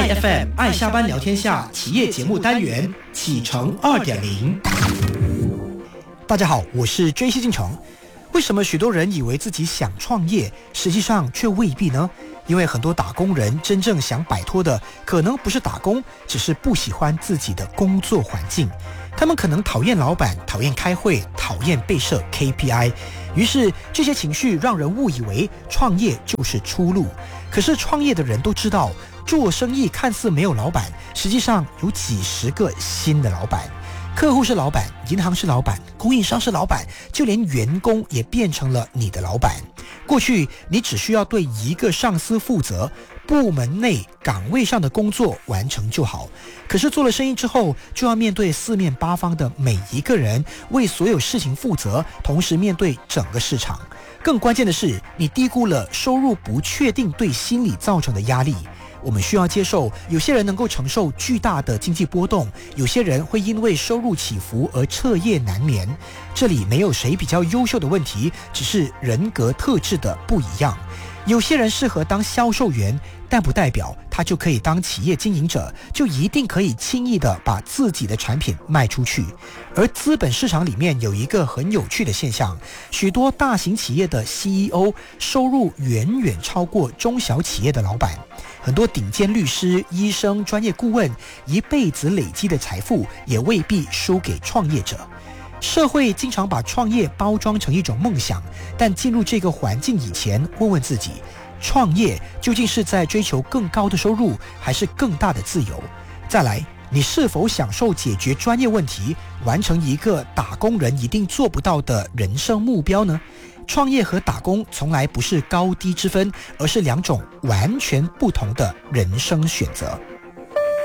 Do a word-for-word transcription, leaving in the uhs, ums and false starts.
爱 F M 爱下班聊天下企业节目单元启程 二点零。 大家好，我是追西进城。为什么许多人以为自己想创业，实际上却未必呢？因为很多打工人真正想摆脱的可能不是打工，只是不喜欢自己的工作环境。他们可能讨厌老板，讨厌开会，讨厌被设 K P I， 于是这些情绪让人误以为创业就是出路。可是创业的人都知道，做生意看似没有老板，实际上有几十个新的老板。客户是老板，银行是老板，供应商是老板，就连员工也变成了你的老板。过去你只需要对一个上司负责，部门内岗位上的工作完成就好。可是做了生意之后，就要面对四面八方的每一个人，为所有事情负责，同时面对整个市场。更关键的是，你低估了收入不确定对心理造成的压力。我们需要接受，有些人能够承受巨大的经济波动，有些人会因为收入起伏而彻夜难眠。这里没有谁比较优秀的问题，只是人格特质的不一样。有些人适合当销售员，但不代表他就可以当企业经营者，就一定可以轻易的把自己的产品卖出去。而资本市场里面有一个很有趣的现象，许多大型企业的 C E O 收入远远超过中小企业的老板。很多顶尖律师、医生、专业顾问一辈子累积的财富也未必输给创业者。社会经常把创业包装成一种梦想，但进入这个环境以前，问问自己，创业究竟是在追求更高的收入，还是更大的自由？再来，你是否享受解决专业问题，完成一个打工人一定做不到的人生目标呢？创业和打工从来不是高低之分，而是两种完全不同的人生选择。